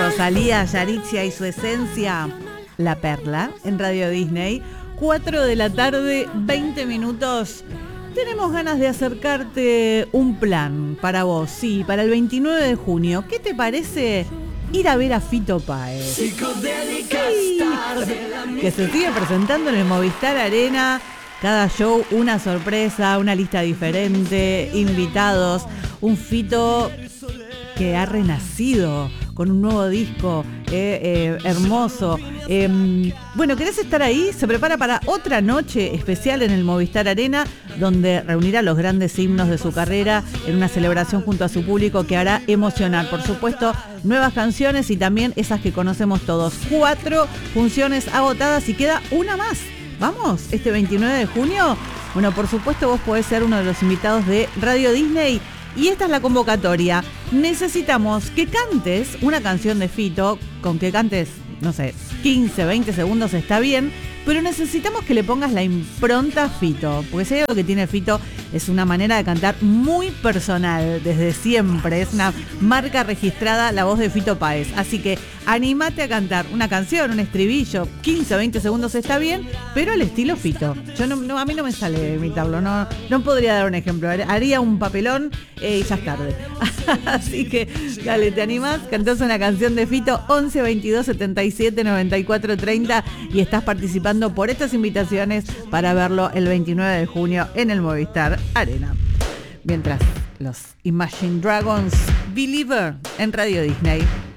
Rosalía, Yaritzia y su esencia, La Perla, en Radio Disney. 4 de la tarde, 20 minutos. Tenemos ganas de acercarte un plan para vos, sí, para el 29 de junio. ¿Qué te parece ir a ver a Fito Páez? Sí, que se sigue presentando en el Movistar Arena. Cada show una sorpresa, una lista diferente, invitados. Un Fito que ha renacido con un nuevo disco hermoso. Bueno, ¿querés estar ahí? Se prepara para otra noche especial en el Movistar Arena, donde reunirá los grandes himnos de su carrera en una celebración junto a su público que hará emocionar. Por supuesto, nuevas canciones y también esas que conocemos todos. 4 funciones agotadas y queda una más. ¿Vamos? Este 29 de junio. Bueno, por supuesto, vos podés ser uno de los invitados de Radio Disney. Y esta es la convocatoria. Necesitamos que cantes una canción de Fito, con que cantes, no sé, 15, 20 segundos está bien, pero necesitamos que le pongas la impronta Fito, porque si hay algo que tiene Fito es una manera de cantar muy personal, desde siempre, es una marca registrada, la voz de Fito Páez. Así que animate a cantar una canción, un estribillo, 15, 20 segundos está bien, pero al estilo Fito. Yo a mí no me sale imitarlo, no podría dar un ejemplo, haría un papelón y ya es tarde. Así que dale, ¿te animás? Cantás una canción de Fito, 11 22 77 94 30 y estás participando por estas invitaciones para verlo el 29 de junio en el Movistar Arena. Mientras los Imagine Dragons, Believer en Radio Disney.